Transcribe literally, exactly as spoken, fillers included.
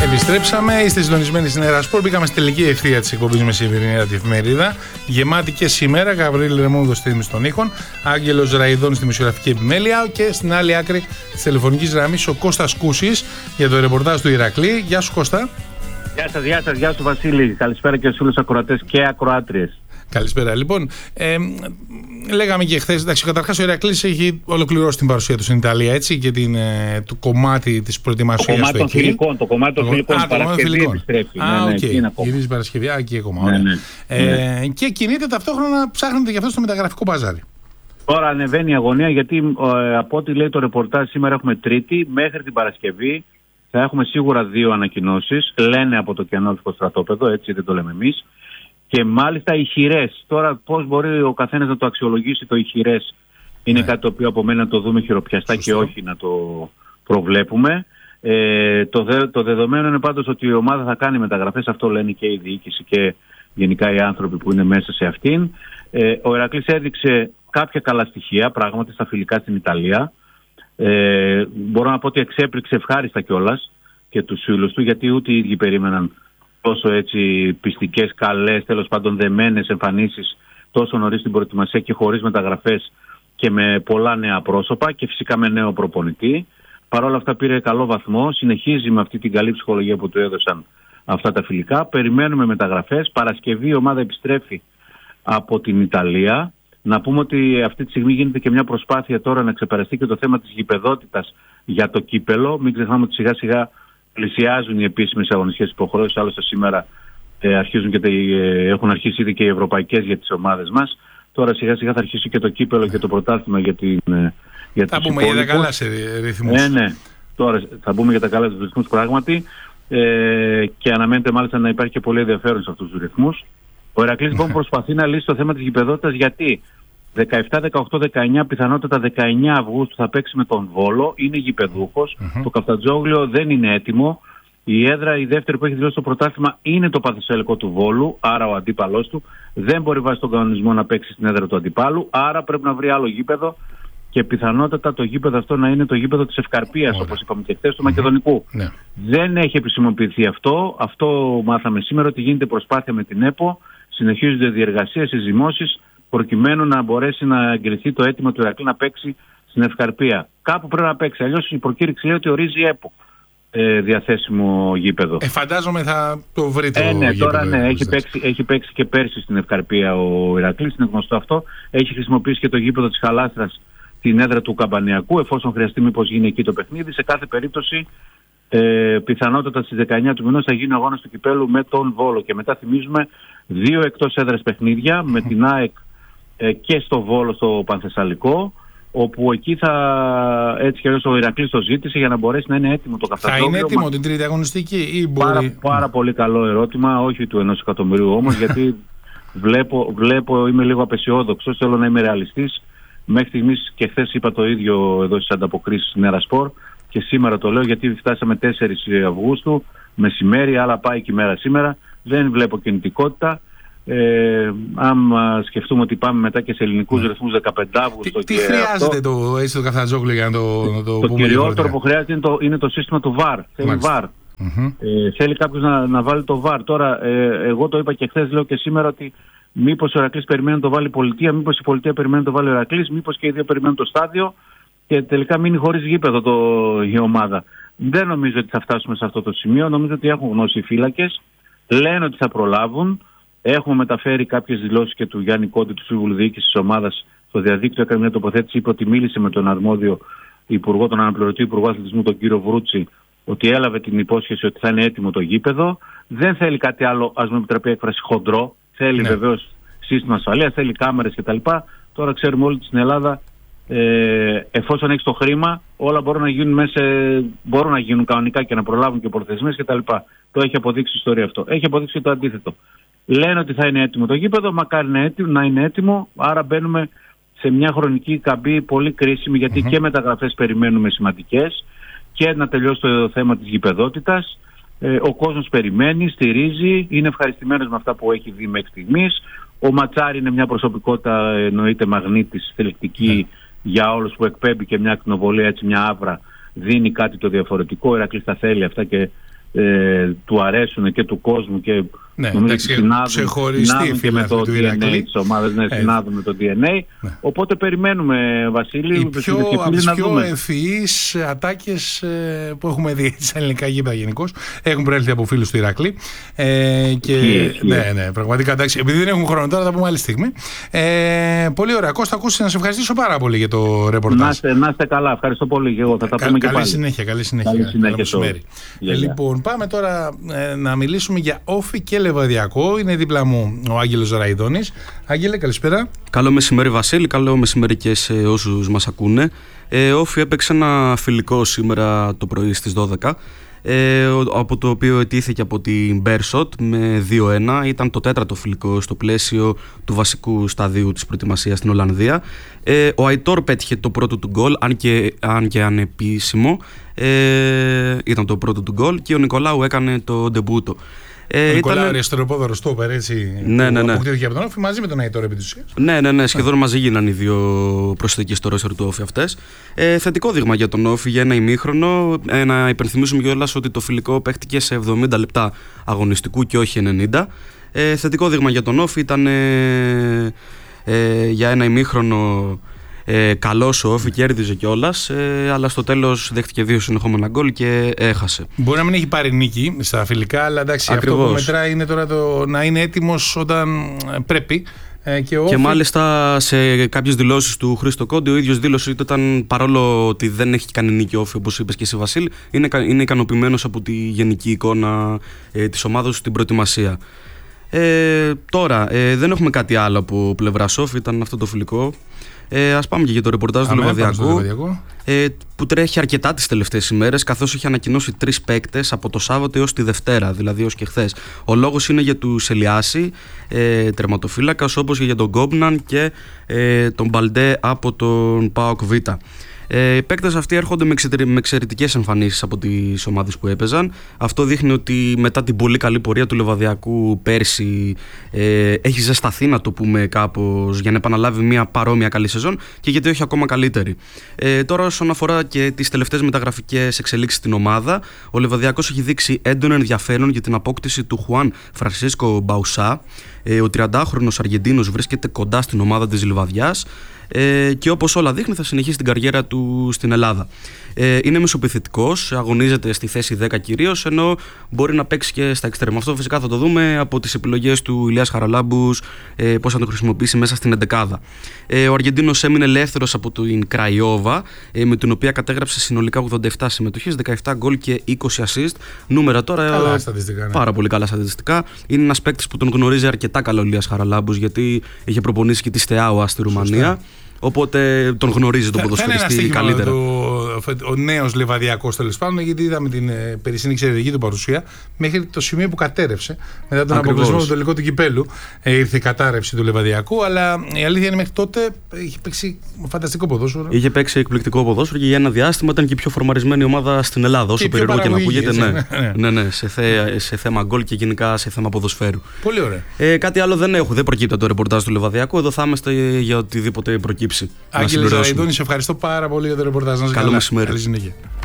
Επιστρέψαμε, είστε συντονισμένοι στην Ερασπορ. Μπήκαμε στη τελική ευθεία της εκπομπής με Σιβηρινή Εφημερίδα. Γεμάτη και σήμερα. Γαβρίλ Ρεμούδο στη ρύθμιση των ήχων. Άγγελος Ραϊδών στη μουσιογραφική επιμέλεια. Και στην άλλη άκρη της τηλεφωνικής γραμμής ο Κώστας Κούσης για το ρεπορτάζ του Ηρακλή. Γεια σου, Κώστα. Γεια σας, γεια σας, γεια σου Βασίλη. Καλησπέρα και στους όλους ακροατές και ακροάτριες. Καλησπέρα. Λοιπόν, ε, λέγαμε και χθες, εντάξει, καταρχάς ο Ηρακλής έχει ολοκληρώσει την παρουσία του στην Ιταλία, έτσι, και την, ε, το κομμάτι της προετοιμασίας του. Το κομμάτι των φιλικών, το κομμάτι των φιλικών. Α, Παρασκευή επιστρέφει. Α, ναι, okay. ναι, Γυρίζει Παρασκευή, α, εκεί ακόμα. Ναι, ναι. Ε, ναι. Και κινείται ταυτόχρονα, ψάχνετε γι' αυτό στο μεταγραφικό μπαζάρι. Τώρα ανεβαίνει η αγωνία γιατί ε, από ό,τι λέει το ρεπορτάζ σήμερα έχουμε Τρίτη, μέχρι την Παρασκευή θα έχουμε σίγουρα δύο ανακοινώσεις. Λένε από το κενόλφικο στρατόπεδο, έτσι δεν το λέμε εμείς. Και μάλιστα ηχηρές. Τώρα πώς μπορεί ο καθένας να το αξιολογήσει το ηχηρές είναι ναι. κάτι το οποίο από μένα να το δούμε χειροπιαστά Σωστό. Και όχι να το προβλέπουμε. Ε, το, δε, το δεδομένο είναι πάντως ότι η ομάδα θα κάνει μεταγραφές, αυτό λένε και η διοίκηση και γενικά οι άνθρωποι που είναι μέσα σε αυτήν. Ε, ο Ηρακλής έδειξε κάποια καλά στοιχεία, πράγματι στα φιλικά στην Ιταλία. Ε, μπορώ να πω ότι εξέπληξε ευχάριστα κιόλας και τους φίλους του, γιατί ούτε οι ίδιοι περίμεναν τόσο έτσι πιστικές, καλές, τέλος πάντων δεμένες εμφανίσεις τόσο νωρίς στην προετοιμασία και χωρίς μεταγραφές και με πολλά νέα πρόσωπα και φυσικά με νέο προπονητή. Παρ' όλα αυτά πήρε καλό βαθμό, συνεχίζει με αυτή την καλή ψυχολογία που του έδωσαν αυτά τα φιλικά. Περιμένουμε μεταγραφές. Παρασκευή η ομάδα επιστρέφει από την Ιταλία. Να πούμε ότι αυτή τη στιγμή γίνεται και μια προσπάθεια τώρα να ξεπεραστεί και το θέμα της γηπεδότητας για το κύπελο. Μην ξεχνάμε ότι σιγά σιγά πλησιάζουν οι επίσημες αγωνιστικές υποχρεώσεις. Άλλωστε σήμερα ε, αρχίζουν και τα, ε, έχουν αρχίσει ήδη και οι ευρωπαϊκές για τις ομάδες μας. Τώρα σιγά σιγά θα αρχίσει και το κύπελο και το πρωτάθλημα για την ε, για θα πούμε για τα καλά σε ρυθμούς. Ναι, ναι. Τώρα θα πούμε για τα καλά σε ρυθμούς πράγματι ε, και αναμένεται μάλιστα να υπάρχει και πολύ ενδιαφέρον σε αυτούς τους ρυθμούς. Ο Ηρακλής λοιπόν προσπαθεί να λύσει το θέμα της γηπεδότητας γιατί δεκαεπτά, δεκαοκτώ, δεκαεννιά, πιθανότατα δεκαεννιά Αυγούστου θα παίξει με τον Βόλο, είναι γηπεδούχος. Mm-hmm. Το Καφτατζόγλιο δεν είναι έτοιμο. Η έδρα, η δεύτερη που έχει δηλώσει το πρωτάθλημα είναι το Παθησσαλικό του Βόλου, άρα ο αντίπαλός του δεν μπορεί βάσει τον κανονισμό να παίξει στην έδρα του αντιπάλου, άρα πρέπει να βρει άλλο γήπεδο και πιθανότατα το γήπεδο αυτό να είναι το γήπεδο της Ευκαρπίας, όπως είπαμε και χθες, του mm-hmm. Μακεδονικού. Yeah. Δεν έχει επισημοποιηθεί αυτό. Αυτό μάθαμε σήμερα, ότι γίνεται προσπάθεια με την ΕΠΟ, συνεχίζονται διεργασίες, συζυμώσεις, προκειμένου να μπορέσει να εγκριθεί το αίτημα του Ηρακλή να παίξει στην Ευκαρπία. Κάπου πρέπει να παίξει. Αλλιώς η προκήρυξη λέει ότι ορίζει η ΕΠΟ ε, διαθέσιμο γήπεδο. Ε, φαντάζομαι θα το βρει το ε, ναι, γήπεδο. Τώρα ναι, έχει παίξει, έχει παίξει και πέρσι στην Ευκαρπία ο Ηρακλής, είναι γνωστό αυτό. Έχει χρησιμοποιήσει και το γήπεδο της Χαλάστρας, την έδρα του Καμπανιακού, εφόσον χρειαστεί μήπως γίνει εκεί το παιχνίδι. Σε κάθε περίπτωση, ε, πιθανότατα στις δεκαεννιά του μηνός θα γίνει ο αγώνας του κυπέλου με τον Βόλο. Και μετά θυμίζουμε δύο εκτός έδρας παιχνίδια με την ΑΕΚ και στο Βόλο στο Πανθεσσαλικό, όπου εκεί θα έτσι και ο Ηρακλής το ζήτησε για να μπορέσει να είναι έτοιμο το Καφτατζόγλιο. Θα είναι έτοιμο μα... την τρίτη αγωνιστική ή μπορεί... Πάρα, πάρα πολύ καλό ερώτημα, όχι του ενός εκατομμυρίου όμως, γιατί βλέπω, βλέπω, είμαι λίγο απεσιόδοξος, θέλω να είμαι ρεαλιστής. Μέχρι στιγμής και χθες είπα το ίδιο εδώ στις ανταποκρίσεις στην Ερασπορ και σήμερα το λέω γιατί φτάσαμε τέσσερις Αυγούστου, μεσημέρι, άλλα πάει και η μέρα σήμερα, δεν βλέπω κινητικότητα. Ε, άμα σκεφτούμε ότι πάμε μετά και σε ελληνικούς yeah. ρυθμούς δεκαπέντε Αυγούστου. Τι, τι χρειάζεται αυτό, το, έτσι, το Καφτατζόγλιο για να το, να το, το πούμε. Το κυριότερο που χρειάζεται είναι το, είναι το σύστημα του βαρ. Θέλει βαρ. Mm-hmm. Ε, θέλει κάποιος να, να βάλει το βαρ. Τώρα, ε, εγώ το είπα και χθες, λέω και σήμερα ότι μήπως ο Ηρακλής περιμένει να το βάλει η πολιτεία, μήπως η πολιτεία περιμένει να το βάλει ο Ηρακλής, μήπως και οι δύο περιμένουν το στάδιο και τελικά μείνει χωρίς γήπεδο το, η ομάδα. Δεν νομίζω ότι θα φτάσουμε σε αυτό το σημείο. Νομίζω ότι έχουν γνώση οι φύλακες. Λένε ότι θα προλάβουν. Έχουμε μεταφέρει κάποιες δηλώσεις και του Γιάννη Κόντι, του Σύμβουλου Διοίκησης της ομάδας, στο διαδίκτυο. Έκανε μια τοποθέτηση, είπε ότι μίλησε με τον αρμόδιο υπουργό, τον αναπληρωτή υπουργό αθλητισμού, τον κύριο Βρούτσι, ότι έλαβε την υπόσχεση ότι θα είναι έτοιμο το γήπεδο. Δεν θέλει κάτι άλλο, ας μου επιτραπεί έκφραση, χοντρό. Θέλει ναι. βεβαίως σύστημα ασφαλείας, θέλει κάμερες κτλ. Τώρα ξέρουμε όλοι στην Ελλάδα, ε, εφόσον έχεις το χρήμα, όλα μπορούν να γίνουν μέσα, μπορούν να γίνουν κανονικά και να προλάβουν και προθεσμίες κτλ. Το έχει αποδείξει η ιστορία αυτό. Έχει αποδείξει το αντίθετο. Λένε ότι θα είναι έτοιμο το γήπεδο, μακάρι να, έτοιμο, να είναι έτοιμο, άρα μπαίνουμε σε μια χρονική καμπή πολύ κρίσιμη, γιατί mm-hmm. και μεταγραφές περιμένουμε σημαντικές και να τελειώσει το θέμα της γηπεδότητας. Ε, ο κόσμος περιμένει, στηρίζει, είναι ευχαριστημένος με αυτά που έχει δει μέχρι στιγμής. Ο Ματσάρη είναι μια προσωπικότητα, εννοείται μαγνήτης, θελεκτική mm. για όλους, που εκπέμπει και μια ακτινοβολία, έτσι μια άβρα, δίνει κάτι το διαφορετικό. Ο Ηρακλής τα θέλει αυτά και ε, του αρέσουν και του κόσμου και ναι, νομίζω ότι συνάδουν και με το ντι εν έι της ομάδας, ναι, συνάδουν με το ντι εν έι. Ναι. Οπότε περιμένουμε, Βασίλη, οι πιο, από τις πιο ευφυείς ατάκες που έχουμε δει στα ελληνικά γήπεδα γενικώς έχουν προέλθει από φίλους του Ηρακλή. Ε, και, yeah, yeah. Ναι, ναι, πραγματικά, εντάξει, επειδή δεν έχουμε χρόνο τώρα, θα πούμε άλλη στιγμή. Ε, πολύ ωραία. Κώστα, ακούσει, να σε ευχαριστήσω πάρα πολύ για το ρεπορτάζ. Να είστε, να είστε καλά, ευχαριστώ πολύ και εγώ. Θα τα Κα, πούμε και καλή πάλι. Συνέχεια, καλή συνέχεια. Καλή συνέχεια. συνέχεια yeah, yeah. Λοιπόν, πάμε τώρα ε, να μιλήσουμε για Όφη και Λεβαδιακό. Είναι δίπλα μου ο Άγγελος Ραϊδόνης. Άγγελε, καλησπέρα. Καλό μεσημέρι, Βασίλη. Καλό μεσημέρι και σε όσους μας ακούνε. Ε, Όφη έπαιξε ένα φιλικό σήμερα το πρωί στις δώδεκα. Ε, από το οποίο ετήθηκε από την Beerschot με δύο ένα. Ήταν το τέταρτο φιλικό στο πλαίσιο του βασικού σταδίου της προετοιμασίας στην Ολλανδία. Ε, ο Αϊτόρ πέτυχε το πρώτο του γκολ, αν και, αν και ανεπίσημο. Ε, ήταν το πρώτο του γκολ και ο Νικολάου έκανε το ντεμπούτο. Ε, ο Νικολάου ήταν... αριστεροπόδαρο στόπερ, έτσι. Ναι, ναι, ναι. Αποκτήθηκε από τον Όφη μαζί με τον Αϊτόρ επί της ουσίας. Ναι, ναι, ναι. Σχεδόν μαζί γίνανε οι δύο προσθήκες στο ρόστερ του Όφη αυτές. Ε, θετικό δείγμα για τον Όφη για ένα ημίχρονο. Ε, να υπενθυμίσουμε κιόλας ότι το φιλικό παίχτηκε σε εβδομήντα λεπτά αγωνιστικού και όχι ενενήντα. Ε, θετικό δείγμα για τον Όφη ήταν ε, ε, για ένα ημίχρονο. Ε, καλός ο Όφη, κέρδιζε κιόλας, ε, αλλά στο τέλος δέχτηκε δύο συνεχόμενα γκολ και έχασε. Μπορεί να μην έχει πάρει νίκη στα φιλικά, αλλά εντάξει, ακριβώς. Αυτό που μετράει είναι τώρα το να είναι έτοιμος όταν πρέπει. Ε, και, και μάλιστα σε κάποιες δηλώσεις του Χρήστο Κόντι, ο ίδιος δήλωσε ότι ήταν, παρόλο ότι δεν έχει κάνει νίκη ο Όφη, όπως είπες και εσύ, Βασίλη, είναι, είναι ικανοποιημένος από τη γενική εικόνα ε, της ομάδας στην προετοιμασία. Ε, τώρα, ε, δεν έχουμε κάτι άλλο από πλευρά Όφη, ήταν αυτό το φιλικό. Ε, ας πάμε και για το ρεπορτάζ του Λεβαδιακού, ε, που τρέχει αρκετά τις τελευταίες ημέρες, καθώς έχει ανακοινώσει τρεις παίκτες από το Σάββατο έως τη Δευτέρα, δηλαδή ως και χθες. Ο λόγος είναι για τους Ελιάση, ε, τερματοφύλακας, όπως και για τον Γκόμπναν και ε, τον Μπαλντέ από τον ΠΑΟΚ Β. Ε, οι παίκτες αυτοί έρχονται με, εξαιρε... με εξαιρετικές εμφανίσεις από τις ομάδες που έπαιζαν. Αυτό δείχνει ότι μετά την πολύ καλή πορεία του Λεβαδιακού πέρσι ε, έχει ζεσταθεί, να το πούμε κάπως, για να επαναλάβει μια παρόμοια καλή σεζόν και γιατί όχι ακόμα καλύτερη. Ε, τώρα, όσον αφορά και τις τελευταίες μεταγραφικές εξελίξεις στην ομάδα, ο Λεβαδιακός έχει δείξει έντονο ενδιαφέρον για την απόκτηση του Χουάν Φρανσίσκο Μπαουσά. Ε, ο τριαντάχρονος Αργεντίνος βρίσκεται κοντά στην ομάδα της Λιβαδιάς. Ε, και όπως όλα δείχνει θα συνεχίσει την καριέρα του στην Ελλάδα. Ε, είναι μεσοπιθετικός, αγωνίζεται στη θέση δέκα κυρίως, ενώ μπορεί να παίξει και στα εξτρέμ. Αυτό φυσικά θα το δούμε από τις επιλογές του Ηλίας Χαραλάμπους, ε, πώς θα το χρησιμοποιήσει μέσα στην εντεκάδα. Ε, ο Αργεντίνος έμεινε ελεύθερος από την Κραϊόβα, ε, με την οποία κατέγραψε συνολικά ογδόντα επτά συμμετοχές, δεκαεπτά γκολ και είκοσι assist. Νούμερα τώρα, καλά στατιστικά, ναι. Πάρα πολύ καλά στατιστικά. Είναι ένας παίκτης που τον γνωρίζει αρκετά καλά ο Ηλίας Χαραλάμπους, γιατί είχε προπονήσει και τη Στεάουα στη Ρουμανία. Οπότε τον γνωρίζει τον ποδοσφαιριστή καλύτερα. Το, ο νέος Λεβαδιακός, τέλος πάντων, γιατί είδαμε την ε, περσινή εξαιρετική του παρουσία μέχρι το σημείο που κατέρευσε. Μετά τον αποκλεισμό του τελικού του κυπέλου ε, ήρθε η κατάρρευση του Λεβαδιακού. Αλλά η αλήθεια είναι μέχρι τότε είχε παίξει φανταστικό ποδόσφαιρο. Είχε παίξει εκπληκτικό ποδόσφαιρο και για ένα διάστημα ήταν και η πιο φορμαρισμένη ομάδα στην Ελλάδα. Όσο περίεργο και να ακούγεται, ναι, ναι, ναι, ναι, σε, θε, σε θέμα γκολ και γενικά σε θέμα ποδοσφαίρου. Πολύ ωραία. Ε, κάτι άλλο δεν έχω, δεν προκύπτει το ρεπορτάζ του Λεβαδιακού. Εδώ θα είμαστε για οτιδήποτε προκύψει. Άγγελε Ραϊδόνη, σε ευχαριστώ πάρα πολύ για το ρεπορτάζ. Καλό μεσημέρι. Καλή συνέχεια.